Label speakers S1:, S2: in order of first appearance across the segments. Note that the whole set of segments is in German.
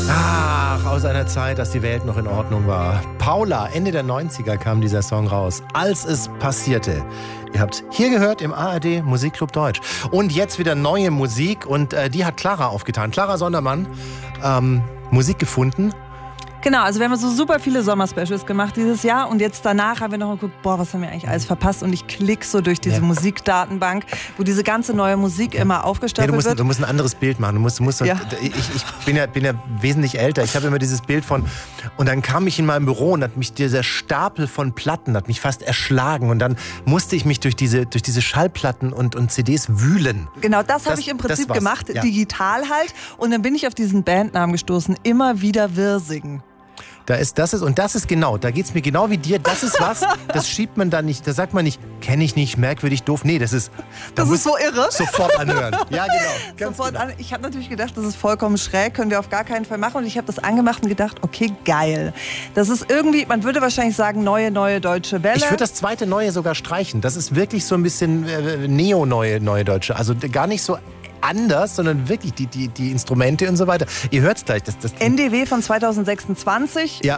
S1: Ach, aus einer Zeit, als die Welt noch in Ordnung war. Paula, Ende der 90er kam dieser Song raus. Als es passierte. Ihr habt hier gehört im ARD Musikclub Deutsch. Und jetzt wieder neue Musik und die hat Clara aufgetan. Clara Sondermann, Musik gefunden.
S2: Genau, also wir haben so super viele Sommerspecials gemacht dieses Jahr und jetzt danach haben wir noch geguckt, was haben wir eigentlich alles verpasst, und ich klicke so durch diese Musikdatenbank, wo diese ganze neue Musik immer aufgestapelt wird.
S1: Du musst ein anderes Bild machen. Ich bin ja wesentlich älter. Ich habe immer dieses Bild von, und dann kam ich in meinem Büro und hat mich dieser Stapel von Platten hat mich fast erschlagen und dann musste ich mich durch diese Schallplatten und CDs wühlen.
S2: Genau, das habe ich im Prinzip gemacht, digital halt, und dann bin ich auf diesen Bandnamen gestoßen, Immer wieder Wirsing.
S1: Da geht's mir genau wie dir. Das ist was, das schiebt man da nicht, da sagt man nicht, kenne ich nicht, merkwürdig, doof. Nee, das ist
S2: so irre.
S1: Sofort anhören. Ja, genau.
S2: Sofort an. Ich habe natürlich gedacht, das ist vollkommen schräg, können wir auf gar keinen Fall machen. Und ich habe das angemacht und gedacht, okay, geil. Das ist irgendwie, man würde wahrscheinlich sagen, neue deutsche Welle.
S1: Ich würde das zweite Neue sogar streichen. Das ist wirklich so ein bisschen neue Deutsche. Also gar nicht so anders, sondern wirklich die Instrumente und so weiter. Ihr hört es gleich. Das
S2: NDW von 2026.
S1: Ja.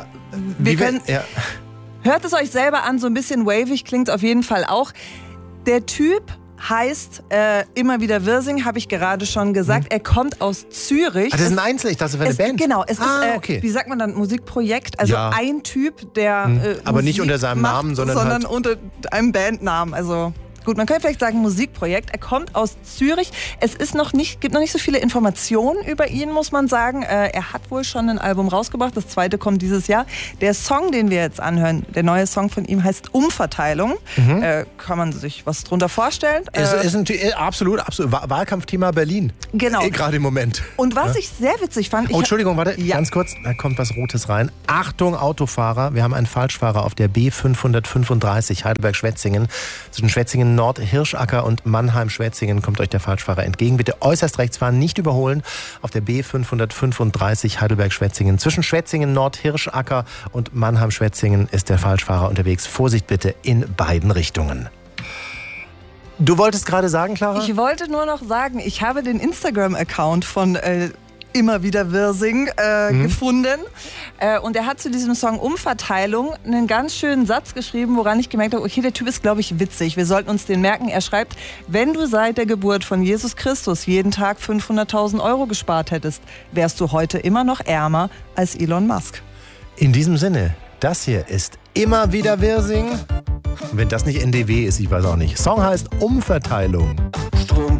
S2: Hört es euch selber an, so ein bisschen wavig klingt es auf jeden Fall auch. Der Typ heißt Immer wieder Wirsing, habe ich gerade schon gesagt. Er kommt aus Zürich.
S1: Das ist ein Einzel, ich dachte, das wäre eine Band.
S2: Genau, es ist,
S1: okay.
S2: Wie sagt man dann, Musikprojekt. Also ein Typ, der
S1: aber
S2: Musik
S1: nicht unter seinem Namen, sondern
S2: unter einem Bandnamen. Also gut, man könnte vielleicht sagen Musikprojekt. Er kommt aus Zürich. Es ist gibt noch nicht so viele Informationen über ihn, muss man sagen. Er hat wohl schon ein Album rausgebracht. Das zweite kommt dieses Jahr. Der Song, den wir jetzt anhören, der neue Song von ihm heißt Umverteilung. Kann man sich was drunter vorstellen?
S1: Ist absolut Wahlkampfthema Berlin.
S2: Genau.
S1: Gerade im Moment.
S2: Und was ich sehr witzig fand...
S1: Entschuldigung, warte, ganz kurz. Da kommt was Rotes rein. Achtung, Autofahrer. Wir haben einen Falschfahrer auf der B535 Heidelberg-Schwetzingen. Zwischen Schwetzingen Nord, Hirschacker und Mannheim-Schwetzingen kommt euch der Falschfahrer entgegen. Bitte äußerst rechts fahren, nicht überholen. Auf der B535 Heidelberg-Schwetzingen. Zwischen Schwetzingen Nord, Hirschacker und Mannheim-Schwetzingen ist der Falschfahrer unterwegs. Vorsicht bitte in beiden Richtungen. Du wolltest gerade sagen, Clara?
S2: Ich wollte nur noch sagen, ich habe den Instagram-Account von Immer wieder Wirsing gefunden. Und er hat zu diesem Song Umverteilung einen ganz schönen Satz geschrieben, woran ich gemerkt habe, okay, der Typ ist, glaube ich, witzig. Wir sollten uns den merken. Er schreibt, wenn du seit der Geburt von Jesus Christus jeden Tag 500.000 Euro gespart hättest, wärst du heute immer noch ärmer als Elon Musk.
S1: In diesem Sinne, das hier ist Immer wieder Wirsing. Wenn das nicht NDW ist, ich weiß auch nicht. Song heißt Umverteilung.